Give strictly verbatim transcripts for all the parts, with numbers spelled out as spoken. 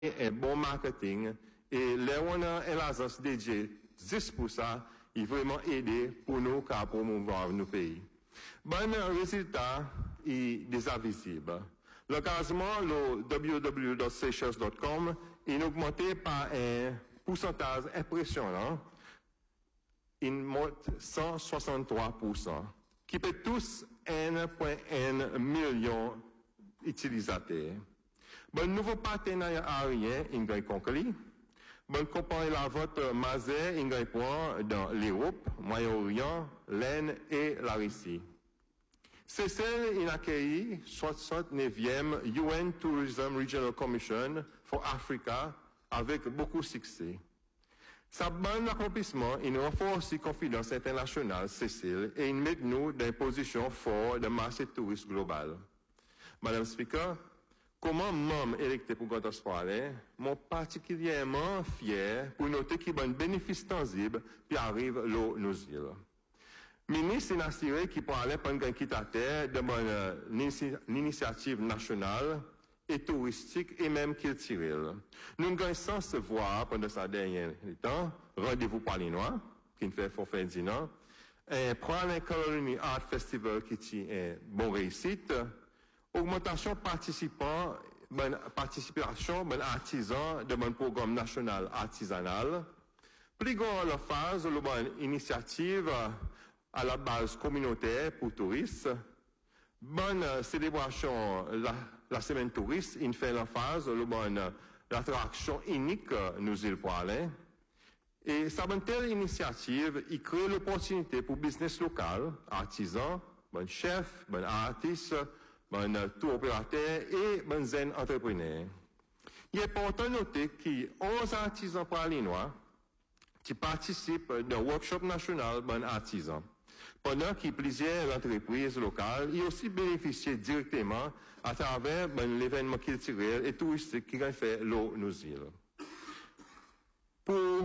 et bon marketing. Et les on a une agence dédiée juste pour ça, il vraiment aider pour nous à promouvoir nos pays. Bon résultat est déjà visible. Le classement, le w w w point seychelles point com, est augmenté par un pourcentage impressionnant. Il monte cent soixante-trois pour cent, qui peut tous un virgule un million d'utilisateurs. Bon nouveau partenariat aérien, il gagne conclu. Bon compagnie la vente Mazet, il gagne point dans l'Europe, Moyen-Orient, l'Inde et la Russie. C'est celle qui a accueilli soixante-neuvième U N Tourism Regional Commission for Africa avec beaucoup de succès. Sa bon accomplissement, il renforce la confidence internationale, Cécile, et il met nous dans une position forte de marché touriste global. Madame Speaker, comment membre électé pour Grand Australie, moi particulièrement fier pour noter qu'il y a un bénéfice tangible qui arrive là nous îles. Ministre est assuré qu'il peut aller prendre un quitte à terre de une initiative nationale et touristique et même culturelle. Nous avons sans se voir pendant ce dernier temps, rendez-vous palinois, qui nous fait forfait dîner, un Prime Colony Art Festival qui est une bonne réussite, augmentation participants, bonne participation, bon artisans de mon programme national artisanal, plus grande la phase, le bonne initiative à la base communautaire pour touristes, bonne célébration la, la semaine touriste, il fait la phase, le bonne l'attraction unique nous îles Poilin. Et sa bonne telle initiative, il crée l'opportunité pour business local, artisans, bon chef, bon artiste, bon tour opérateur et bon zen entrepreneur. Il est important de noter qu'il y a onze artisans palinois qui participent d'un workshop national bon artisans. Pendant que plusieurs entreprises locales y aussi bénéficient directement à travers ben, l'événement culturel et touristique qui a fait l'eau nos îles. Pour,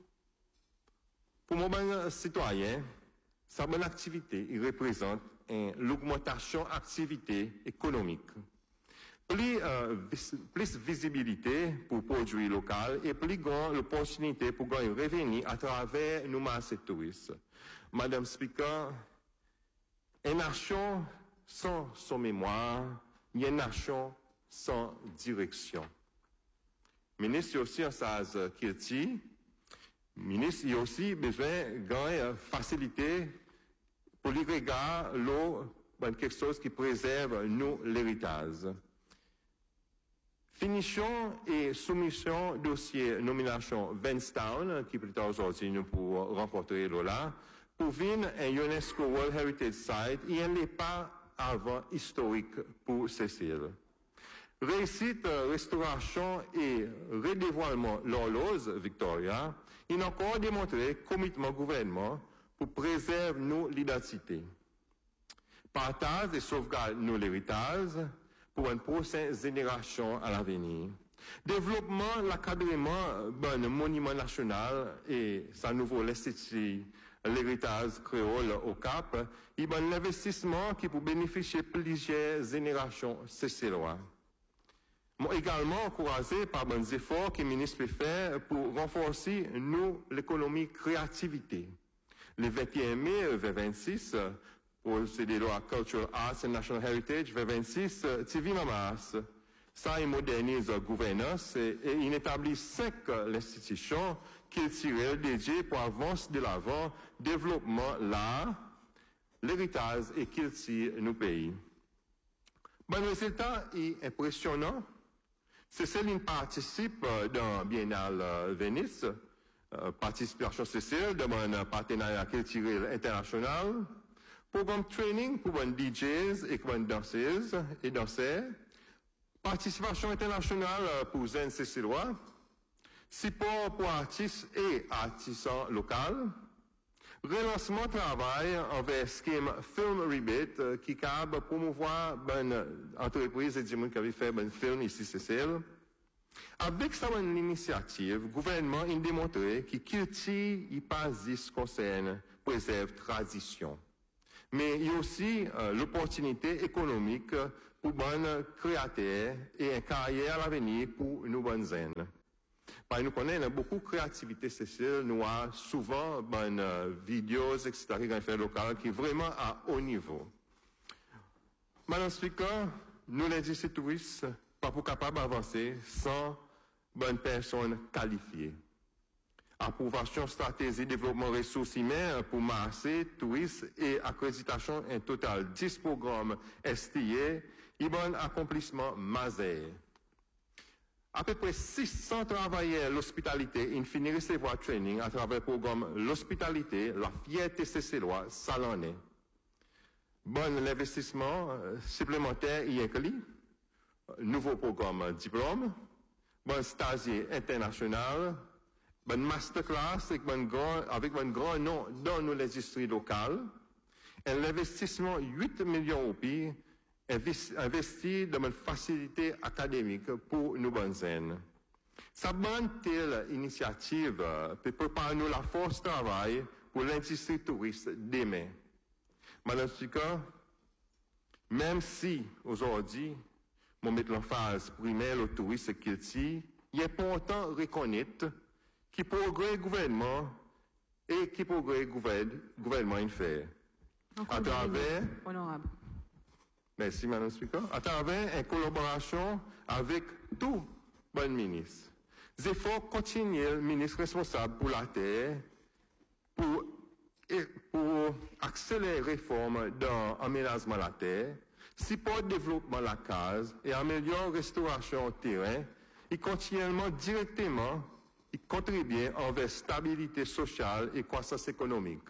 pour mon bon citoyen, sa bonne activité il représente hein, l'augmentation d'activité économique. Plus, euh, vis, plus visibilité pour produits locaux et plus grande l'opportunité pour gagner un revenu à travers nos marchés touristes. Madame Speaker, une nation sans son mémoire, une nation sans direction. Ministre aussi en sas kilti, ministre il aussi besoin de gagner facilité pour les regards l'eau, quelque chose qui préserve nous l'héritage. Finition et soumission dossier nomination Venstown, qui plus tard aujourd'hui nous pour rencontrer Lola, pour venir un UNESCO World Heritage Site, il n'est pas avant historique pour Cécile. Réussite, restauration et redévoilement l'horloge Victoria, il a encore démontré committement gouvernement pour préserver nos l'identité. Partage et sauvegarde nos l'héritage, pour une prochaine génération à l'avenir. Développement, l'encadrement d'un monument national et sa nouveau l'esthétique, l'héritage créole au Cap, il y a un investissement qui peut bénéficier plusieurs générations cécélois. Moi également encouragé par les efforts que le ministre peut faire pour renforcer nous l'économie créativité. Le vingt et un mai vingt-six, pour céder à Cultural Arts and National Heritage, vers vingt-six, T V Mamas. Ça, il modernise la gouvernance et, et il établit cinq institutions culturelles dédiées pour avancer de l'avant, développement, l'art, l'héritage et culture de nos pays. Bon résultat est impressionnant. C'est celle qui participe dans Biennale Venise, euh, participation sociale de mon partenariat culturel international. Programme training pour les D Js et les danseuses et danseurs. Participation internationale pour les Cécilois. Support pour artistes et artisans locaux. Relancement travail envers scheme Film Rebate qui capable promouvoir une entreprise et des gens qui avaient fait un film ici Cécile. Avec cette initiative, le gouvernement a démontré que culture et pas juste concerne préserve tradition. Mais il y a aussi euh, l'opportunité économique pour bonnes créateurs et une carrière à l'avenir pour nous bonnes zen. Parce que nous connaissons beaucoup de créativité sociale, nous avons souvent bonnes vidéos, et cetera, qui fait local, qui est vraiment à haut niveau. Madame Speaker, nous l'industrie touriste, pas pour capable d'avancer sans bonnes personnes qualifiées. Approbation stratégie développement ressources humaines pour marché, touristes et accréditation un total dix programmes S T A et bon accomplissement majeur. À peu près six cents travailleurs de l'hospitalité, ils finissent recevoir training à travers le programme L'hospitalité, la fierté cécéloise, ça l'en est. Bon investissement euh, supplémentaire y inclut, nouveau programme diplôme, bon stagiaire international, bon masterclass avec un grand, avec un grand nom dans nos industries locales, un investissement huit millions de roupies investi dans une facilité académique pour nos bonnes zen. Sa bonne telle initiative peut préparer nous la force de travail pour l'industrie touriste demain. Madame Speaker, même si aujourd'hui, on met l'emphase primaire au tourisme qu'il dit, il est important de reconnaître qui progrès gouvernement et qui progrès gouvernement il fait. À travers, honorable. Merci, Madame Speaker. À travers une collaboration avec tous les ministres. Les efforts continuels, ministres responsables pour la terre, pour, pour accélérer les réformes dans l'aménagement de la terre, support le développement de la case et améliorer la restauration au terrain, et continuellement, directement, il contribue envers la stabilité sociale et croissance économique.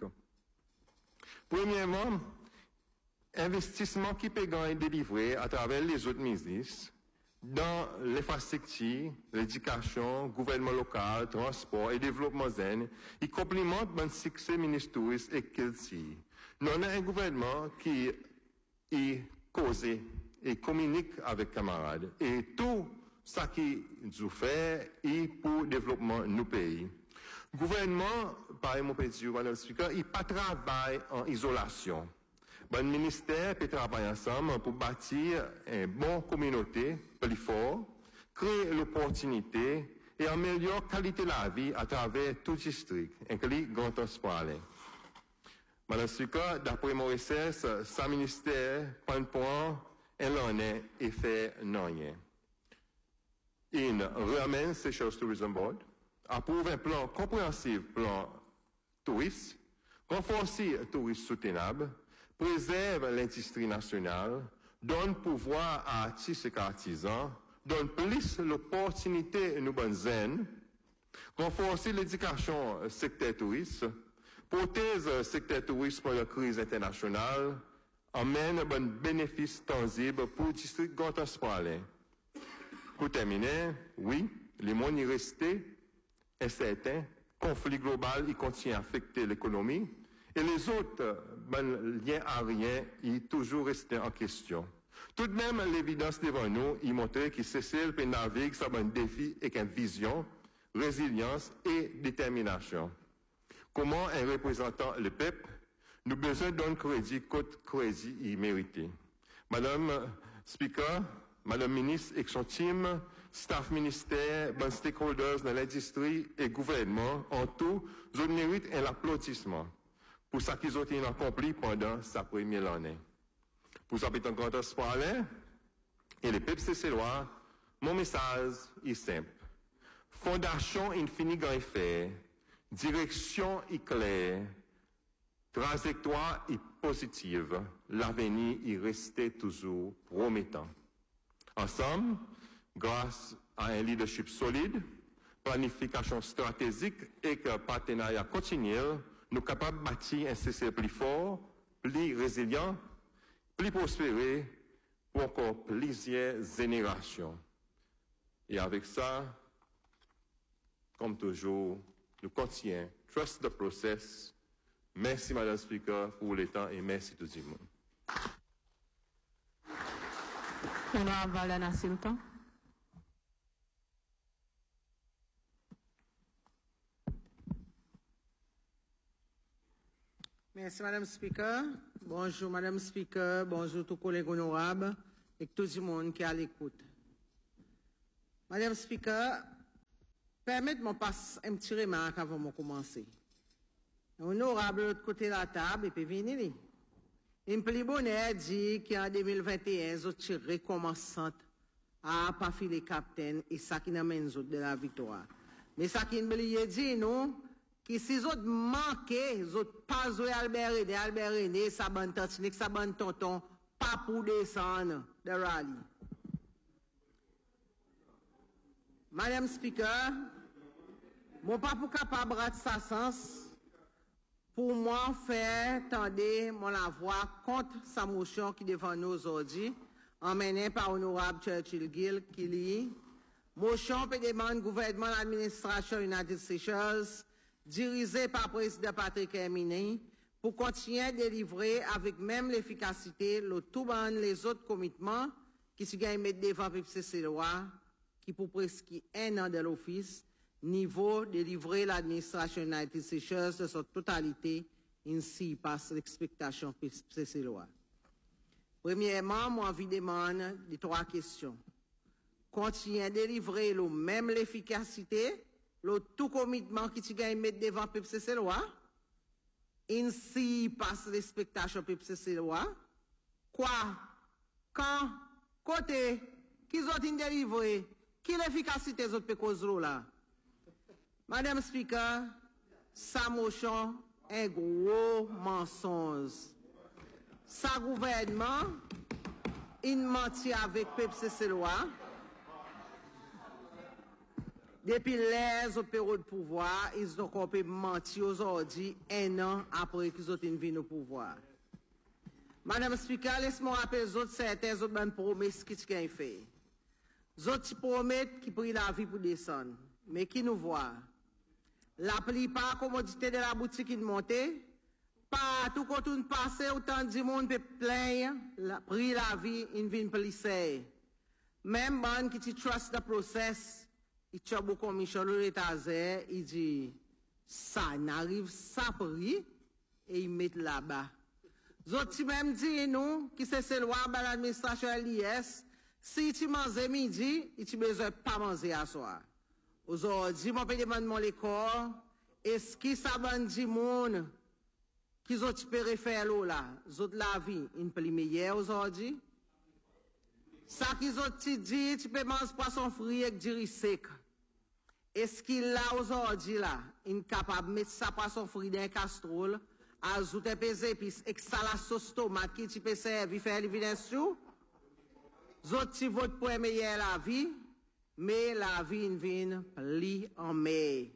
Premièrement, investissement qui peut être délivré à travers les autres ministres dans l'infrastructure, l'éducation, gouvernement local, transport et développement zen, il complémente le succès ministre touriste et culture. Nous avons un gouvernement qui est causé et communique avec camarades. Et tout ce qui nous fait est pour le développement de nos pays. Le gouvernement, par mon petit Madame Speaker, il ne travaille pas en isolation. Le ministère peut travailler ensemble pour bâtir une bonne communauté plus forte, créer l'opportunité et améliorer la qualité de la vie à travers tout district, inclus Grand Transport. Madame Speaker, d'après mon recherche, ce ministère prend un point, elle en est et fait rien. Il ramène Seychelles Tourism Board, approuve un plan compréhensif, plan touriste, renforce le tourisme soutenable, préserve l'industrie nationale, donne pouvoir à artistes et artisans, donne plus l'opportunité à nos bonnes zen, renforce l'éducation secteur touriste, protège le secteur touriste pour la crise internationale, amène un bon bénéfice tangible pour le district Grand Transport. Pour terminer, oui, les mois y restés est certain, conflit global, il continue à affecter l'économie, et les autres ben, liens à rien, ils toujours restés en question. Tout de même, l'évidence devant nous, il montrait que Cécile peut naviguer sur un défi avec une vision, résilience et détermination. Comment un représentant le peuple, nous avons besoin d'un crédit, côte crédit y mérité. Madame Speaker, Madame Ministre et son team, staff ministère, bon stakeholders dans l'industrie et gouvernement, en tout, je mérite un applaudissement pour ce qu'ils ont accompli pendant sa première année. Pour ça, petit grand espoir, et le peuple cécélois, mon message est simple. Fondation infinie grand effet, direction est claire, trajectoire est positive, l'avenir est resté toujours promettant. Ensemble, grâce à un leadership solide, planification stratégique et un partenariat continuel, nous sommes capables de bâtir un C C plus fort, plus résilient, plus prospéré pour encore plusieurs générations. Et avec ça, comme toujours, nous continuons. Trust the process. Merci, Madame Speaker, pour le temps et merci tout le monde. Honorable Valana Silton. Merci, Madame Speaker. Bonjour, Madame Speaker. Bonjour, tous collègues honorables et tout le monde qui est à l'écoute. Madame Speaker, permettez-moi de passer un petit remarque avant de commencer. Honorable de l'autre côté de la table, et puis venez. Un plus bonheur dit qu'en deux mille vingt et un, vous tirez commençante à pas filer capitaine et ça qui n'amène de la victoire. Mais ça qui nous dit, nous, que si vous manquez, vous pas joué Albert René, Albert René, ça ban tantinik, ça ban tonton, pas pour descendre de rallye. Madame Speaker, mon pas pour capable de sa sens, pour moi, faire tendre mon la voix contre sa motion qui devant nous aujourd'hui, emmenée par l'honorable Churchill Gill, qui lit motion peut demander gouvernement de l'administration United Seychelles, dirigé par le président Patrick Hermini, pour continuer à délivrer avec même l'efficacité le tout ban les autres commitments qui se gagnent mettre devant P C C loi, qui pour presque un an de l'office, niveau de livrer l'administration United Seychelles de sa totalité, ainsi passe l'expectation P C C loi. Premièrement, moi, je demande les trois questions. Continuer à délivrer le même l'efficacité, le tout commitment qui tu gagnes mettre devant P C C loi, ainsi passe l'expectation P C C loi. Quoi? Quand? Côté? Qui ont délivré? Qui l'efficacité des autres causes là? Madame Speaker, sa motion est un gros mensonge. Sa gouvernement, il mentit avec P C C loi. Depuis les autres périodes de pouvoir, ils ont encore menti aujourd'hui, un an après qu'ils ont été venus au pouvoir. Madame Speaker, laisse-moi rappeler les autres certaines autres bonnes promesses qui ont fait. Les autres promettent qui prient la vie pour descendre. Mais qui nous voit? La plupart commodité de la boutique qui monte, pas tout quand on passe, autant de monde peut plaindre, la prix la vie, il vient plisser. Même ban qui trust the process, il tient beaucoup Michel Létazer, il dit, ça n'arrive, ça prix, et il met là-bas. Zoti même dit, nous, qui c'est ce loi, ben l'administration L I S, si tu manges midi, tu ne besoin pas manger à soir. Aujourd'hui, je peux demander l'école, est-ce que ça va dire monde qui ont pu faire là, zot la vie, une plus meilleure aujourd'hui? Ça qu'ils ont dit, tu peux manger poisson frit avec du riz sec. Est-ce qu'il a aujourd'hui là, une capable de mettre sa poisson frit dans un casserole, ajouter un peu d'épices et que ça la sauce tomate qui tu peux servir, faire l'évidence tout? Zot tu votes pour meilleure la vie? Mais la vie vient pli en mai.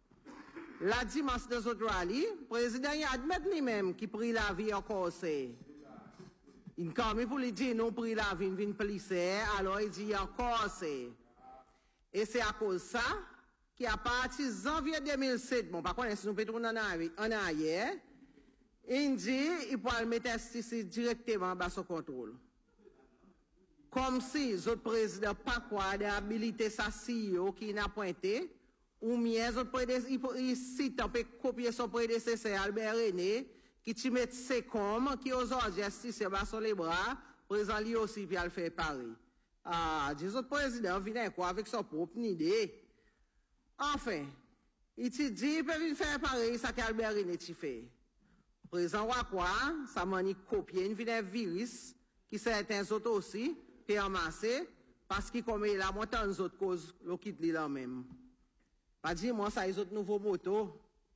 La dimanche de notre rallye, le président admet lui-même qu'il prit la vie en Corse. Il a pour lui dire non pris la vie, il vient plisser, alors il dit en Corse. Et c'est à cause de ça qu'à partir de janvier deux mille sept, bon, par contre, si nous pouvons en arrière, il dit qu'il peut mettre pesticide directement dans son contrôle. Comme si le président pas quoi d'habiliter sa C E O qui n'a pointé, ou bien il cite un peu copier son prédécesseur Albert René, qui tu met ses comme, qui aujourd'hui justice bas sur les bras, président lui aussi puis elle fait pareil. Ah, dis le président vient quoi avec son propre idée. Enfin, il te dit il peut faire pareil ça qu'Albert René tu fait. Président quoi, ça m'a copier une vilain virus qui certains autres aussi puis amassé parce qu'il commet la montagne des autres causes le quitte lui là même. Pas dire moi ça les autres nouveaux motos.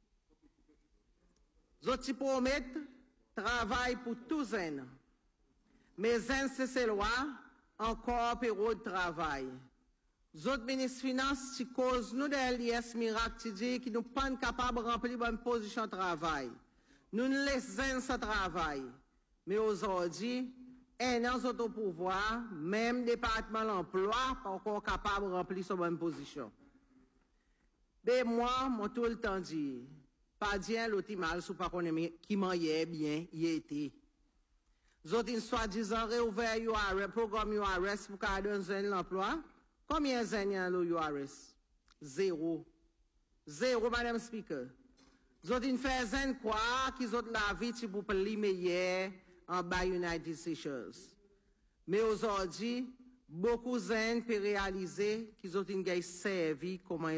Les autres promettent travail pour tous les ans. Mais c'est loi encore période de travail. Les autres ministres des Finances qui causent nous de L I S miracle qui dit qu'ils ne sont pas capables de remplir bonne position de travail. Nous ne laissons ce travail. Mais aujourd'hui, un an au pouvoir, même département de l'emploi, pas encore capable de remplir sa bonne position. Mais moi, moi tout le temps dit, pas dire l'autre mal, sous pas qu'on qui m'en y bien, y était. Zot in soi-disant réouvert U R S, programme U R S pour cadrer l'emploi. Combien d'années y a le U R S? Zéro. Zéro, Madame Speaker. Zot in fait quoi qu'ils ont la vie pour les meilleurs en bas United Seychelles. Mais aujourd'hui, beaucoup de gens peuvent réaliser qu'ils ont une servi comment